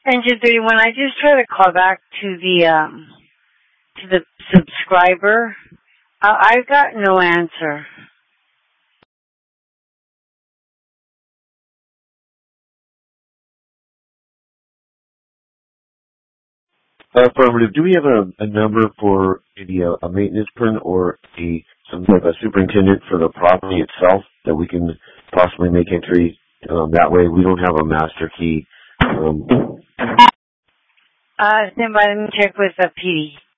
Engine 31, I just tried to call back to the subscriber. I got no answer. Affirmative. Do we have a number for maybe a maintenance person or some type of superintendent for the property itself that we can possibly make entry? That way we don't have a master key. Stand by, let me check with the PD.